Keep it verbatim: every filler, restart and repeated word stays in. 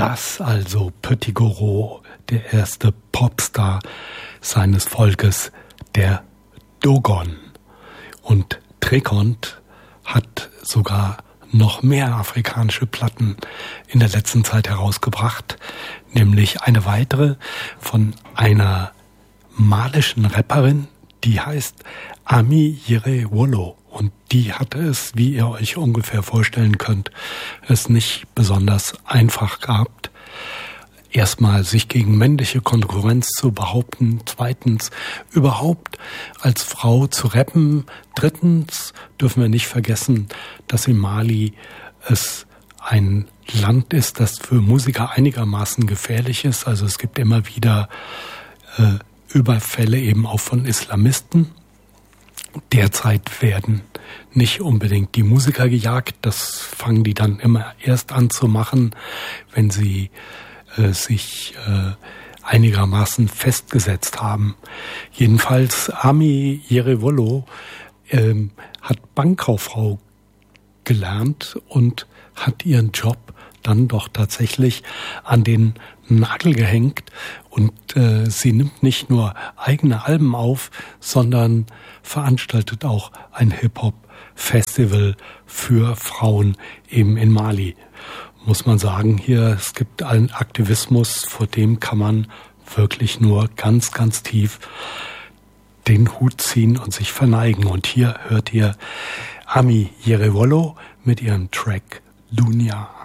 Das also Petit Goro, der erste Popstar seines Volkes, der Dogon. Und Trekont hat sogar noch mehr afrikanische Platten in der letzten Zeit herausgebracht, nämlich eine weitere von einer malischen Rapperin, die heißt Ami Yerewolo. Und die hatte es, wie ihr euch ungefähr vorstellen könnt, es nicht besonders einfach gehabt. Erstmal sich gegen männliche Konkurrenz zu behaupten. Zweitens, überhaupt als Frau zu rappen. Drittens dürfen wir nicht vergessen, dass in Mali es ein Land ist, das für Musiker einigermaßen gefährlich ist. Also es gibt immer wieder äh, Überfälle eben auch von Islamisten. Derzeit werden nicht unbedingt die Musiker gejagt. Das fangen die dann immer erst an zu machen, wenn sie äh, sich äh, einigermaßen festgesetzt haben. Jedenfalls Ami Yerewolo äh, hat Bankkauffrau gelernt und hat ihren Job dann doch tatsächlich an den Nagel gehängt und äh, sie nimmt nicht nur eigene Alben auf, sondern veranstaltet auch ein Hip-Hop-Festival für Frauen eben in Mali. Muss man sagen, hier, es gibt einen Aktivismus, vor dem kann man wirklich nur ganz, ganz tief den Hut ziehen und sich verneigen. Und hier hört ihr Ami Yerewolo mit ihrem Track Dunia.